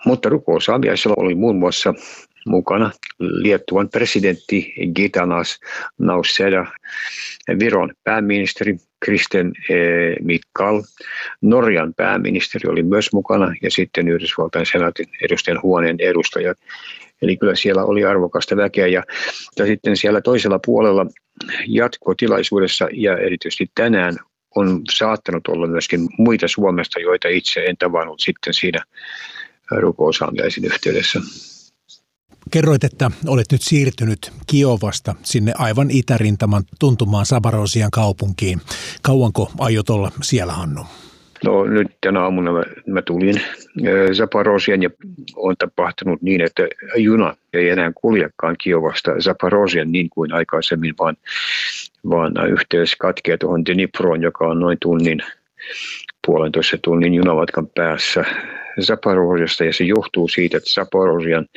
Mutta rukousaamiaisella oli muun muassa mukana Liettuan presidentti Gitanas Nausėda, Viron pääministeri Kristen Michal, Norjan pääministeri oli myös mukana ja sitten Yhdysvaltain senaatin edustajan huoneen edustajat. Eli kyllä siellä oli arvokasta väkeä ja sitten siellä toisella puolella jatkotilaisuudessa ja erityisesti tänään on saattanut olla myöskin muita Suomesta, joita itse en tavannut sitten siinä rukousaamiaisen yhteydessä. Kerroit, että olet nyt siirtynyt Kiovasta sinne aivan itärintaman tuntumaan Zaporozhian kaupunkiin. Kauanko aiot olla siellä, Hannu? No nyt tänä aamuna mä tulin Zaporozhian ja on tapahtunut niin, että juna ei enää kuljekaan Kiovasta Zaporozhian niin kuin aikaisemmin, vaan yhteys katkeaa tuohon Dniproon, joka on noin puolentoista tunnin junamatkan päässä Zaporozhiasta, ja se johtuu siitä, että Zaporozhian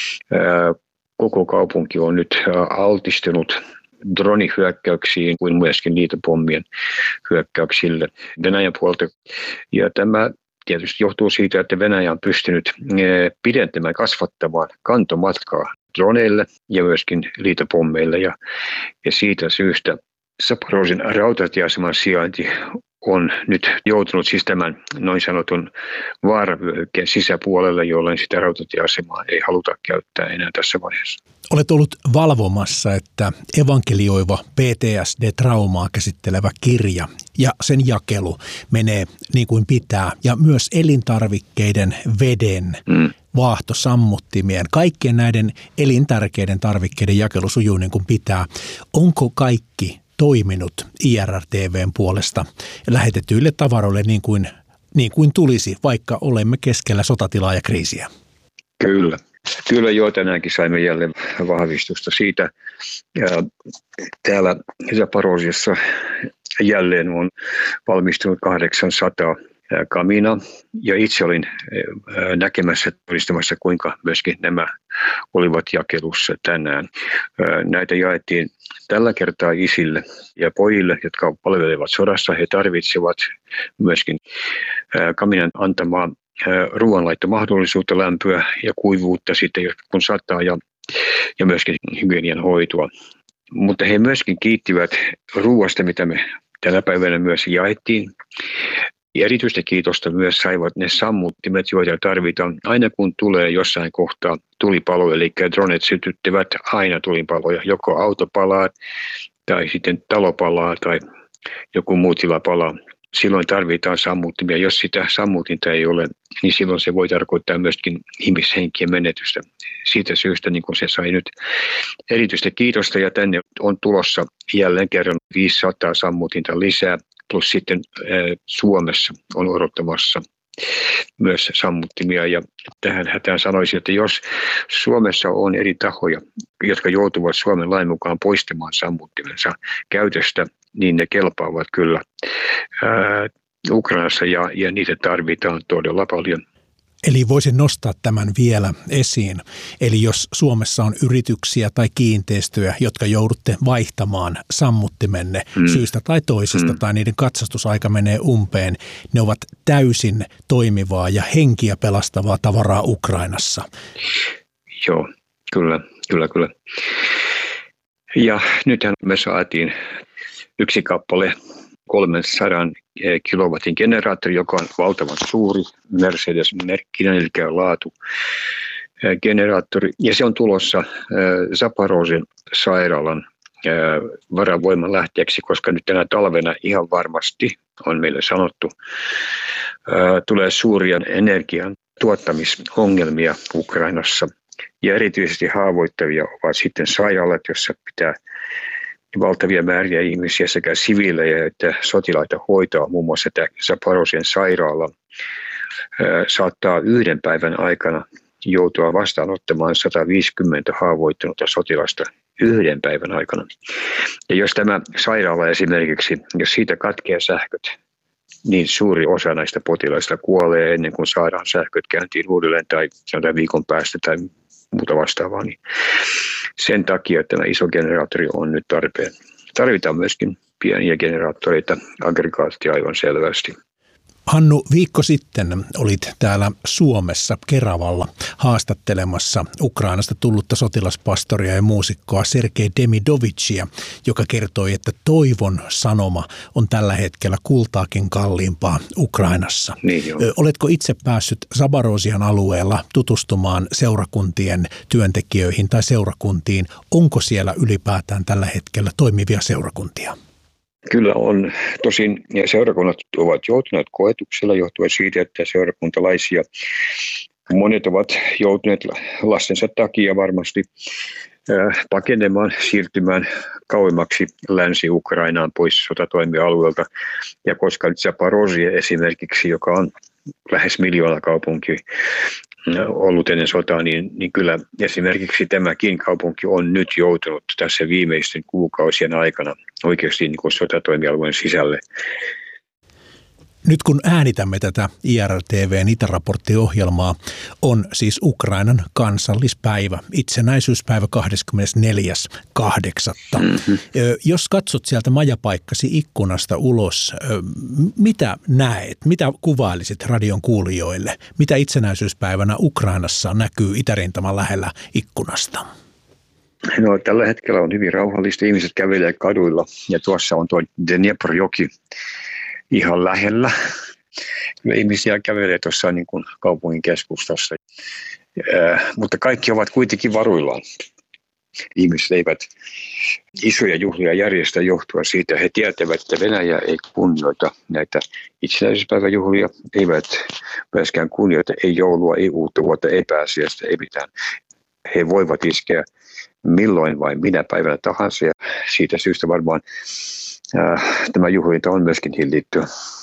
koko kaupunki on nyt altistunut dronihyökkäyksiin kuin myöskin liitopommien hyökkäyksille Venäjän puolta. Ja tämä tietysti johtuu siitä, että Venäjä on pystynyt pidentämään, kasvattamaan kantomatkaa droneille ja myöskin liitopommeille. Ja siitä syystä Zaporozhian rautatieaseman sijainti on nyt joutunut siis tämän noin sanotun vaaravyöhykkeen sisäpuolelle, jolloin sitä rautatieasemaa ei haluta käyttää enää tässä vaiheessa. Olet ollut valvomassa, että evankelioiva PTSD-traumaa käsittelevä kirja ja sen jakelu menee niin kuin pitää. Ja myös elintarvikkeiden, veden, vaahtosammuttimien, kaikkien näiden elintärkeiden tarvikkeiden jakelu sujuu niin kuin pitää. Onko kaikki toiminut IRR-TV:n puolesta lähetetyille tavaroille niin kuin tulisi, vaikka olemme keskellä sotatilaa ja kriisiä? Kyllä joo, tänäänkin saimme jälleen vahvistusta siitä. Ja täällä Zaporozhiassa jälleen on valmistunut 800 kamina ja itse olin näkemässä todistamassa, kuinka myöskin nämä olivat jakelussa tänään. Näitä jaettiin tällä kertaa isille ja pojille, jotka palvelevat sodassa. He tarvitsevat myöskin kaminan antamaa ruoanlaittomahdollisuutta, lämpöä ja kuivuutta sitten, kun sataa ja myöskin hygienian hoitoa. Mutta he myöskin kiittivät ruoasta, mitä me tänä päivänä myös jaettiin. Ja erityistä kiitosta myös saivat ne sammuttimet, joita tarvitaan aina kun tulee jossain kohtaa tulipalo, eli dronet sytyttävät aina tulipaloja, joko auto palaa tai sitten talo palaa tai joku muu tila palaa. Silloin tarvitaan sammuttimia. Jos sitä sammutinta ei ole, niin silloin se voi tarkoittaa myöskin ihmishenkien menetystä. Siitä syystä niin kun se sai nyt erityistä kiitosta ja tänne on tulossa jälleen kerran 500 sammutinta lisää. Plus sitten Suomessa on odottamassa myös sammuttimia ja tähän hätään sanoisin, että jos Suomessa on eri tahoja, jotka joutuvat Suomen lain mukaan poistamaan sammuttimensa käytöstä, niin ne kelpaavat kyllä Ukrainassa ja niitä tarvitaan todella paljon. Eli voisin nostaa tämän vielä esiin. Eli jos Suomessa on yrityksiä tai kiinteistöjä, jotka joudutte vaihtamaan sammuttimenne syystä tai toisesta tai niiden katsastusaika menee umpeen, ne ovat täysin toimivaa ja henkiä pelastavaa tavaraa Ukrainassa. Joo, kyllä. Ja nythän me saatiin yksi kappale 300 kilowatin generaattori, joka on valtavan suuri, Mercedes-merkkinen, eli laatu generaattori. Ja se on tulossa Zaporozhian sairaalan varavoiman lähteeksi, koska nyt tänä talvena ihan varmasti, on meille sanottu, tulee suuria energian tuottamisongelmia Ukrainassa. Ja erityisesti haavoittavia ovat sitten sairaalat, jossa pitää valtavia määriä ihmisiä sekä siviilejä että sotilaita hoitaa. Muun muassa tämä Zaporozhian sairaala saattaa yhden päivän aikana joutua vastaanottamaan 150 haavoittunutta sotilasta yhden päivän aikana. Ja jos tämä sairaala esimerkiksi, jos siitä katkeaa sähköt, niin suuri osa näistä potilaista kuolee ennen kuin saadaan sähköt käyntiin uudelleen tai sanotaan viikon päästä tai muuta vastaavaa. Niin sen takia tämä iso generaattori on nyt tarpeen. Tarvitaan myöskin pieniä generaattoreita, aggregaattia aivan selvästi. Hannu, viikko sitten olit täällä Suomessa Keravalla haastattelemassa Ukrainasta tullutta sotilaspastoria ja muusikkoa Sergei Demidovicia, joka kertoi, että toivon sanoma on tällä hetkellä kultaakin kalliimpaa Ukrainassa. Niin Oletko itse päässyt Zaporozhian alueella tutustumaan seurakuntien työntekijöihin tai seurakuntiin? Onko siellä ylipäätään tällä hetkellä toimivia seurakuntia? Kyllä on. Tosin seurakunnat ovat joutuneet koetuksella johtuen siitä, että seurakuntalaisia monet ovat joutuneet lastensa takia varmasti pakenemaan, siirtymään kauemmaksi Länsi-Ukrainaan pois sotatoimialueelta. Ja koska Zaporozhia esimerkiksi, joka on lähes miljoona kaupunki ollut ennen sotaa, niin kyllä esimerkiksi tämäkin kaupunki on nyt joutunut tässä viimeisten kuukausien aikana oikeasti niin kuin sotatoimialueen sisälle. Nyt kun äänitämme tätä IRTV:n itäraporttiohjelmaa, on siis Ukrainan kansallispäivä, itsenäisyyspäivä 24.8. Jos katsot sieltä majapaikkasi ikkunasta ulos, mitä näet, mitä kuvailisit radion kuulijoille, mitä itsenäisyyspäivänä Ukrainassa näkyy itärintaman lähellä ikkunasta? No, tällä hetkellä on hyvin rauhallista, ihmiset kävelee kaduilla ja tuossa on tuo Dnepr-joki ihan lähellä. Ihmisiä kävelee tuossa niin kuin kaupungin keskustassa, mutta kaikki ovat kuitenkin varuillaan. Ihmiset eivät isoja juhlia järjestä johtuen siitä. He tietävät, että Venäjä ei kunnioita näitä itsenäisyyspäiväjuhlia, eivät myöskään kunnioita ei joulua, ei uutta vuotta, ei pääsiäistä, ei mitään. He voivat iskeä milloin vai minä päivänä tahansa ja siitä syystä varmaan tämä juhlinta on myöskin hillitty.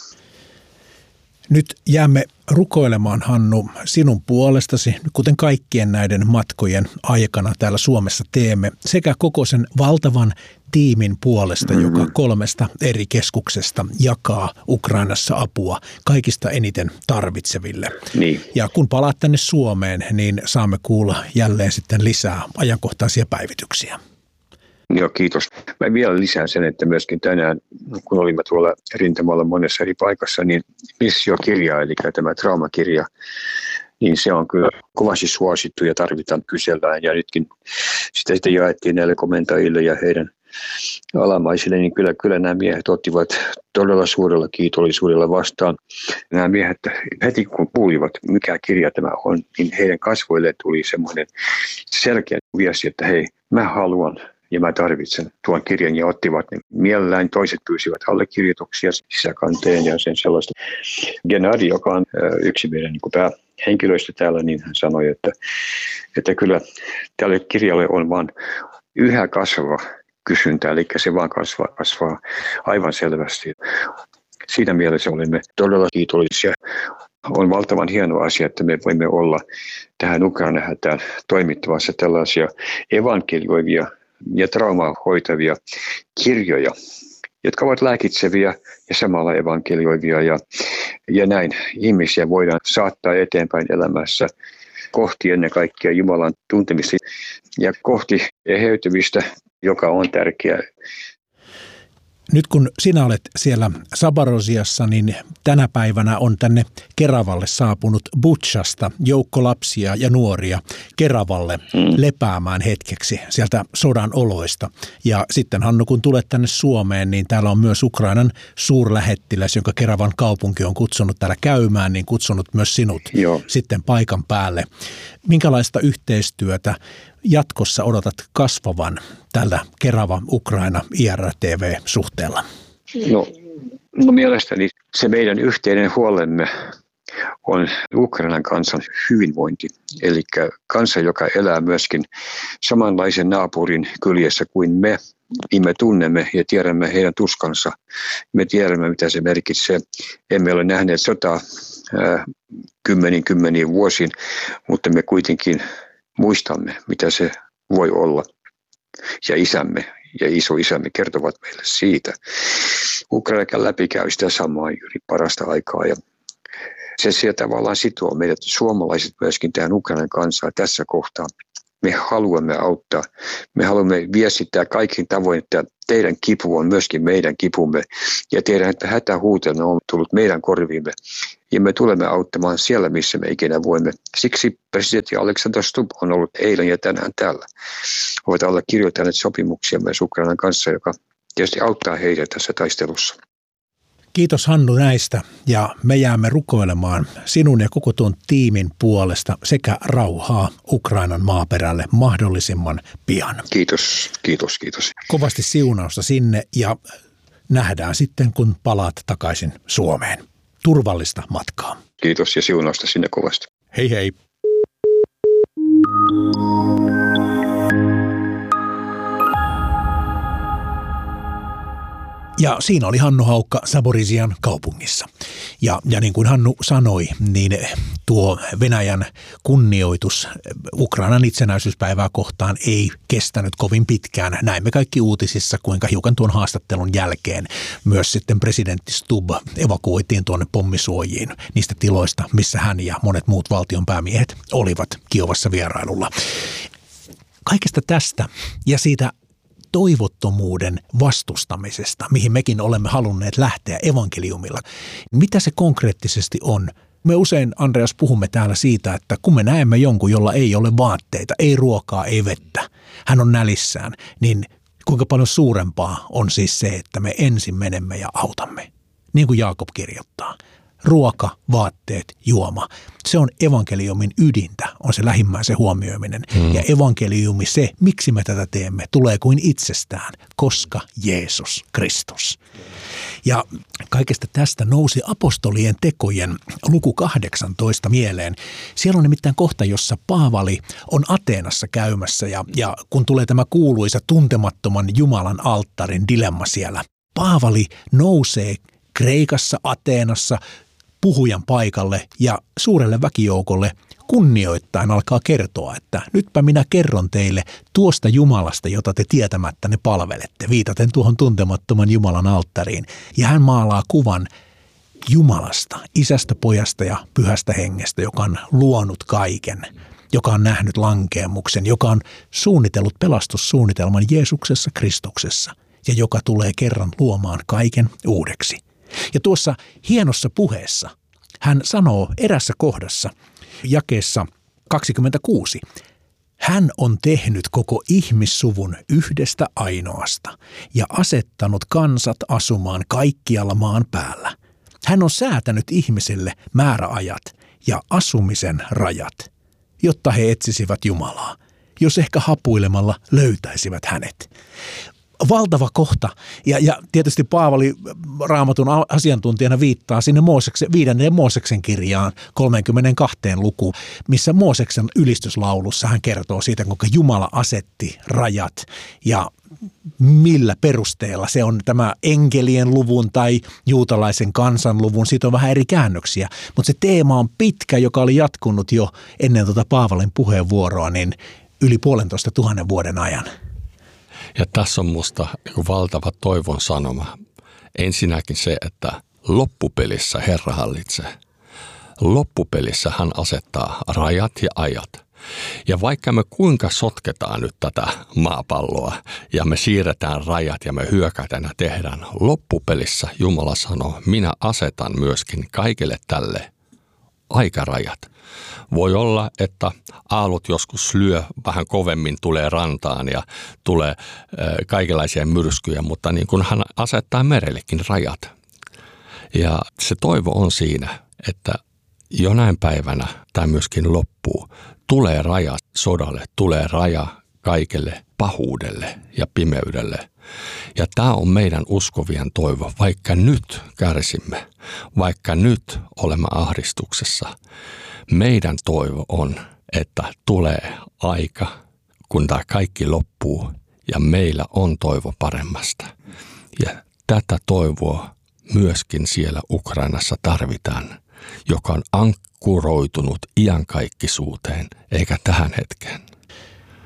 Nyt jäämme rukoilemaan, Hannu, sinun puolestasi, kuten kaikkien näiden matkojen aikana täällä Suomessa teemme, sekä koko sen valtavan tiimin puolesta, joka 3 eri keskuksesta jakaa Ukrainassa apua kaikista eniten tarvitseville. Niin. Ja kun palaat tänne Suomeen, niin saamme kuulla jälleen sitten lisää ajankohtaisia päivityksiä. Joo, kiitos. Mä vielä lisään sen, että myöskin tänään, kun olimme tuolla rintamalla monessa eri paikassa, niin missiokirja, eli tämä traumakirja, niin se on kyllä kovasti suosittu ja tarvitaan kysellään. Ja nytkin sitä sitten jaettiin näille komentajille ja heidän alamaisille, niin kyllä nämä miehet ottivat todella suurella kiitollisuudella vastaan. Nämä miehet heti kun kuulivat, mikä kirja tämä on, niin heidän kasvoilleen tuli semmoinen selkeä viesti, että hei, mä haluan ja mä tarvitsen tuon kirjan ja ottivat ne mielellään. Toiset pyysivät allekirjoituksia sisäkanteen ja sen sellaista. Gennadi, joka on yksi meidän niin kuin päähenkilöistä täällä, niin hän sanoi, että kyllä tälle kirjalle on vaan yhä kasvava kysyntä, eli se vaan kasvaa aivan selvästi. Siinä mielessä olemme todella kiitollisia. On valtavan hieno asia, että me voimme olla tähän Ukrainan hätään toimittamassa tällaisia evankelioivia ja traumaa hoitavia kirjoja, jotka ovat lääkitseviä ja samalla evankelioivia ja näin ihmisiä voidaan saattaa eteenpäin elämässä kohti ennen kaikkea Jumalan tuntemista ja kohti eheytymistä, joka on tärkeää. Nyt kun sinä olet siellä Zaporozhiassa, niin tänä päivänä on tänne Keravalle saapunut Butšasta joukko lapsia ja nuoria Keravalle lepäämään hetkeksi sieltä sodan oloista. Ja sitten, Hannu, kun tulet tänne Suomeen, niin täällä on myös Ukrainan suurlähettiläs, jonka Keravan kaupunki on kutsunut täällä käymään, niin kutsunut myös sinut sitten paikan päälle. Minkälaista yhteistyötä jatkossa odotat kasvavan tällä Kerava Ukraina IRTV-suhteella? No mielestäni se meidän yhteinen huolemme on Ukrainan kansan hyvinvointi, eli kansa, joka elää myöskin samanlaisen naapurin kyljessä kuin me. Me tunnemme ja tiedämme heidän tuskansa. Me tiedämme, mitä se merkitsee. Emme ole nähneet sotaa kymmeniin vuosiin, mutta me kuitenkin muistamme, mitä se voi olla. Ja isämme ja isoisämme kertovat meille siitä. Ukraina läpi käy sitä samaa juuri parasta aikaa. Ja se tavallaan sitoo meidät suomalaiset myöskin tähän Ukrainan kansaa tässä kohtaa. Me haluamme auttaa. Me haluamme viestittää kaikin tavoin, että teidän kipu on myöskin meidän kipumme ja teidän hätähuutelma on tullut meidän korviimme. Ja me tulemme auttamaan siellä, missä me ikinä voimme. Siksi presidentti Alexander Stubb on ollut eilen ja tänään täällä. Ovat allekirjoittaneet sopimuksia myös Ukrainan kanssa, joka tietysti auttaa heitä tässä taistelussa. Kiitos Hannu näistä ja me jäämme rukoilemaan sinun ja koko tuon tiimin puolesta sekä rauhaa Ukrainan maaperälle mahdollisimman pian. Kiitos. Kovasti siunausta sinne ja nähdään sitten kun palaat takaisin Suomeen. Turvallista matkaa. Kiitos ja siunausta sinne kovasti. Hei hei. Ja siinä oli Hannu Haukka Zaporizhian kaupungissa. Ja niin kuin Hannu sanoi, niin tuo Venäjän kunnioitus Ukrainan itsenäisyyspäivää kohtaan ei kestänyt kovin pitkään. Näimme kaikki uutisissa, kuinka hiukan tuon haastattelun jälkeen myös sitten presidentti Stubb evakuoitiin tuonne pommisuojiin niistä tiloista, missä hän ja monet muut valtionpäämiehet olivat Kiovassa vierailulla. Kaikesta tästä ja siitä toivottomuuden vastustamisesta, mihin mekin olemme halunneet lähteä evankeliumilla. Mitä se konkreettisesti on? Me usein, Andreas, puhumme täällä siitä, että kun me näemme jonkun, jolla ei ole vaatteita, ei ruokaa, ei vettä, hän on nälissään, niin kuinka paljon suurempaa on siis se, että me ensin menemme ja autamme. Niin kuin Jaakob kirjoittaa. Ruoka, vaatteet, juoma. Se on evankeliumin ydintä, on se lähimmäisen huomioiminen. Ja evankeliumi, se, miksi me tätä teemme, tulee kuin itsestään, koska Jeesus Kristus. Ja kaikesta tästä nousi apostolien tekojen luku 18 mieleen. Siellä on nimittäin kohta, jossa Paavali on Ateenassa käymässä ja kun tulee tämä kuuluisa tuntemattoman Jumalan alttarin dilemma siellä. Paavali nousee Kreikassa, Ateenassa puhujan paikalle ja suurelle väkijoukolle kunnioittain alkaa kertoa, että nytpä minä kerron teille tuosta Jumalasta, jota te tietämättänne palvelette, viitaten tuohon tuntemattoman Jumalan alttariin. Ja hän maalaa kuvan Jumalasta, Isästä, Pojasta ja Pyhästä Hengestä, joka on luonut kaiken, joka on nähnyt lankeemuksen, joka on suunnitellut pelastussuunnitelman Jeesuksessa Kristuksessa ja joka tulee kerran luomaan kaiken uudeksi. Ja tuossa hienossa puheessa hän sanoo erässä kohdassa, jakeessa 26, hän on tehnyt koko ihmissuvun yhdestä ainoasta ja asettanut kansat asumaan kaikkialla maan päällä. Hän on säätänyt ihmisille määräajat ja asumisen rajat, jotta he etsisivät Jumalaa, jos ehkä hapuilemalla löytäisivät hänet. Valtava kohta. Ja tietysti Paavali Raamatun asiantuntijana viittaa sinne 5. Mooseksen kirjaan 32 lukuun, missä Mooseksen ylistyslaulussa hän kertoo siitä, kuinka Jumala asetti rajat ja millä perusteella. Se on tämä enkelien luvun tai juutalaisen kansanluvun, siitä on vähän eri käännöksiä, mutta se teema on pitkä, joka oli jatkunut jo ennen Paavalin puheenvuoroa niin yli 1,500 vuoden ajan. Ja tässä on musta valtava toivon sanoma. Ensinnäkin se, että loppupelissä Herra hallitsee. Loppupelissä hän asettaa rajat ja ajat. Ja vaikka me kuinka sotketaan nyt tätä maapalloa ja me siirretään rajat ja me hyökätään ja tehdään, loppupelissä Jumala sanoo, minä asetan myöskin kaikille tälle aikarajat. Voi olla, että aallot joskus lyö vähän kovemmin, tulee rantaan ja tulee kaikenlaisia myrskyjä, mutta niin kuin hän asettaa merellekin rajat. Ja se toivo on siinä, että jonain päivänä tämä myöskin loppuu. Tulee raja sodalle, tulee raja kaikelle pahuudelle ja pimeydelle. Ja tämä on meidän uskovien toivo, vaikka nyt kärsimme, vaikka nyt olemme ahdistuksessa. Meidän toivo on, että tulee aika, kun tämä kaikki loppuu ja meillä on toivo paremmasta. Ja tätä toivoa myöskin siellä Ukrainassa tarvitaan, joka on ankkuroitunut iankaikkisuuteen eikä tähän hetkeen.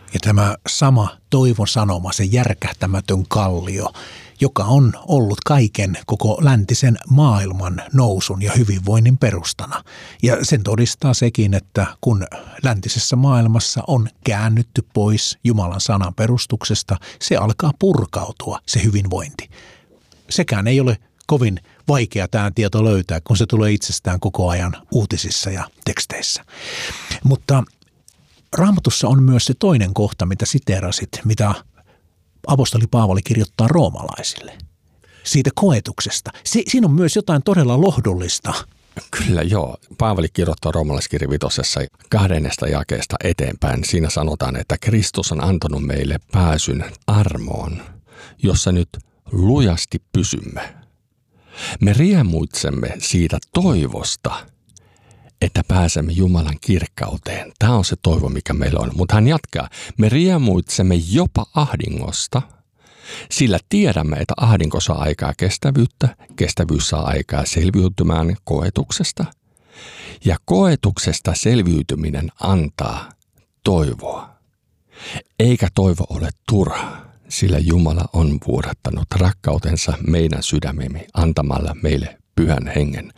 Ja tämä sama toivon sanoma, se järkähtämätön kallio, joka on ollut kaiken koko läntisen maailman nousun ja hyvinvoinnin perustana. Ja sen todistaa sekin, että kun läntisessä maailmassa on käännytty pois Jumalan sanan perustuksesta, se alkaa purkautua, se hyvinvointi. Sekään ei ole kovin vaikea tämä tieto löytää, kun se tulee itsestään koko ajan uutisissa ja teksteissä. Mutta Raamatussa on myös se toinen kohta, mitä siteerasit, mitä apostoli Paavali kirjoittaa roomalaisille. Siitä koetuksesta. Siinä on myös jotain todella lohdullista. Kyllä joo. Paavali kirjoittaa roomalaiskirja 5. 2. jakeesta eteenpäin. Siinä sanotaan, että Kristus on antanut meille pääsyn armoon, jossa nyt lujasti pysymme. Me riemuitsemme siitä toivosta, että pääsemme Jumalan kirkkauteen. Tämä on se toivo, mikä meillä on. Mutta hän jatkaa, me riemuitsemme jopa ahdingosta, sillä tiedämme, että ahdinko saa aikaa kestävyyttä, kestävyys saa aikaa selviytymään koetuksesta, ja koetuksesta selviytyminen antaa toivoa. Eikä toivo ole turha, sillä Jumala on vuodattanut rakkautensa meidän sydämemme antamalla meille pyhän hengen.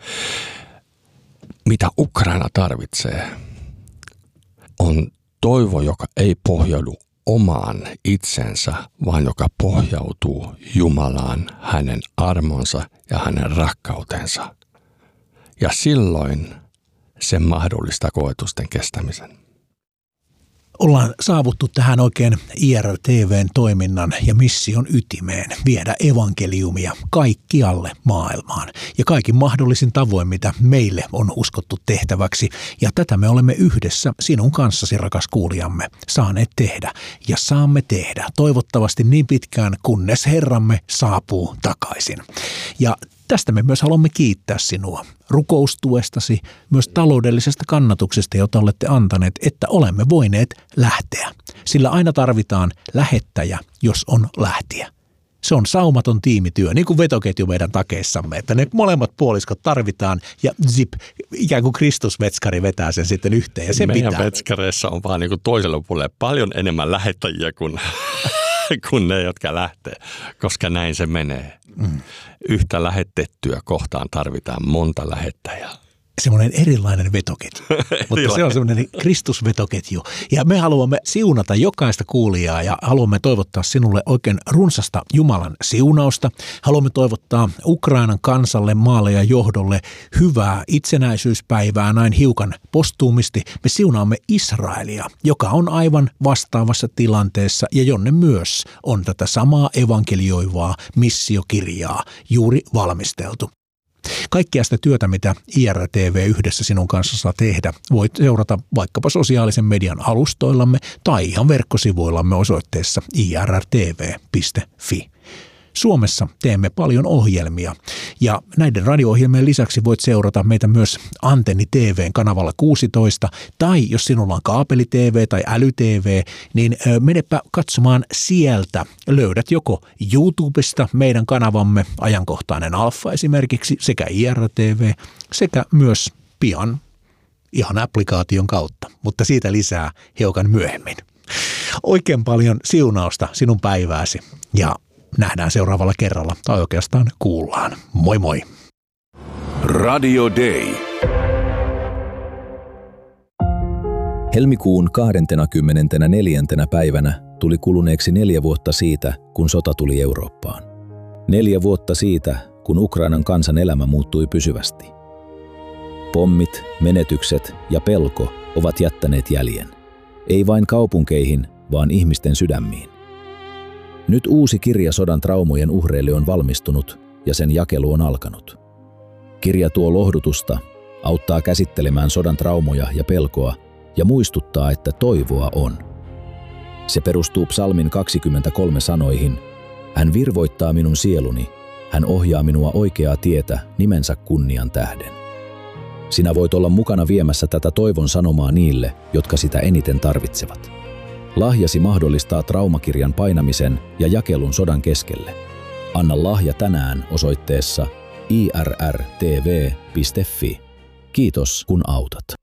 Mitä Ukraina tarvitsee, on toivo, joka ei pohjaudu omaan itsensä, vaan joka pohjautuu Jumalaan, hänen armonsa ja hänen rakkautensa. Ja silloin se mahdollistaa koetusten kestämisen. Ollaan saavuttu tähän oikein IRTV:n toiminnan ja mission ytimeen viedä evankeliumia kaikkialle maailmaan ja kaikin mahdollisin tavoin, mitä meille on uskottu tehtäväksi. Ja tätä me olemme yhdessä sinun kanssasi, rakas kuulijamme, saaneet tehdä ja saamme tehdä toivottavasti niin pitkään, kunnes Herramme saapuu takaisin. Ja tästä me myös haluamme kiittää sinua rukoustuestasi, myös taloudellisesta kannatuksesta, jota olette antaneet, että olemme voineet lähteä. Sillä aina tarvitaan lähettäjä, jos on lähtiä. Se on saumaton tiimityö, niin kuin vetoketju meidän takeissamme, että ne molemmat puoliskot tarvitaan ja zip, ikään kuin Kristusvetskari vetää sen sitten yhteen ja se meidän pitää. vetskareissa on vaan niin kuin toisella puolella paljon enemmän lähettäjiä kuin ne, jotka lähtee, koska näin se menee. Yhtä lähetettyä kohtaan tarvitaan monta lähettäjää. Semmoinen erilainen vetoketju, mutta se on semmoinen Kristusvetoketju. Ja me haluamme siunata jokaista kuulijaa ja haluamme toivottaa sinulle oikein runsasta Jumalan siunausta. Haluamme toivottaa Ukrainan kansalle, maalle ja johdolle hyvää itsenäisyyspäivää näin hiukan postuumisti. Me siunaamme Israelia, joka on aivan vastaavassa tilanteessa ja jonne myös on tätä samaa evankelioivaa missiokirjaa juuri valmisteltu. Kaikkea sitä työtä, mitä IRTV yhdessä sinun kanssa saa tehdä, voit seurata vaikkapa sosiaalisen median alustoillamme tai ihan verkkosivuillamme osoitteessa irtv.fi. Suomessa teemme paljon ohjelmia ja näiden radio-ohjelmien lisäksi voit seurata meitä myös Antenni TV:n kanavalla 16 tai jos sinulla on kaapeli-TV tai äly-TV, niin menepä katsomaan sieltä. Löydät joko YouTubesta meidän kanavamme Ajankohtainen Alfa esimerkiksi sekä IRTV sekä myös pian ihan applikaation kautta, mutta siitä lisää hiukan myöhemmin. Oikein paljon siunausta sinun päivääsi ja nähdään seuraavalla kerralla, tai oikeastaan kuullaan. Moi moi! Radio Day. Helmikuun 24. päivänä tuli kuluneeksi 4 vuotta siitä, kun sota tuli Eurooppaan. 4 vuotta siitä, kun Ukrainan kansan elämä muuttui pysyvästi. Pommit, menetykset ja pelko ovat jättäneet jäljen. Ei vain kaupunkeihin, vaan ihmisten sydämiin. Nyt uusi kirja sodan traumojen uhreille on valmistunut ja sen jakelu on alkanut. Kirja tuo lohdutusta, auttaa käsittelemään sodan traumoja ja pelkoa ja muistuttaa, että toivoa on. Se perustuu Psalmin 23 sanoihin: Hän virvoittaa minun sieluni, hän ohjaa minua oikeaa tietä nimensä kunnian tähden. Sinä voit olla mukana viemässä tätä toivon sanomaa niille, jotka sitä eniten tarvitsevat. Lahjasi mahdollistaa traumakirjan painamisen ja jakelun sodan keskelle. Anna lahja tänään osoitteessa irrtv.fi. Kiitos kun autat.